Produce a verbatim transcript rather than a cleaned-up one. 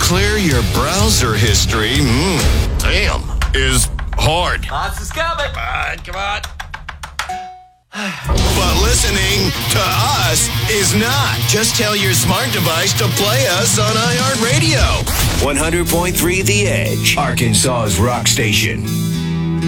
clear your browser history, mm, damn, is hard. Monster's coming. Come on, come on. But listening to us is not. Just tell your smart device to play us on iHeartRadio. one hundred point three The Edge, Arkansas's rock station.